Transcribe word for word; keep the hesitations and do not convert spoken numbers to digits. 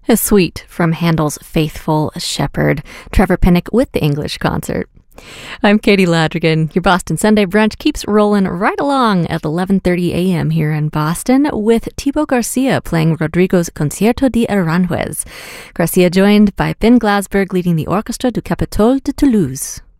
A suite from Handel's Faithful Shepherd. Trevor Pinnock with the English concert. I'm Katie Ladrigan. Your Boston Sunday brunch keeps rolling right along at eleven thirty a.m. here in Boston with Thibaut Garcia playing Rodrigo's Concierto de Aranjuez. Garcia joined by Ben Glasberg leading the Orchestra du Capitole de Toulouse.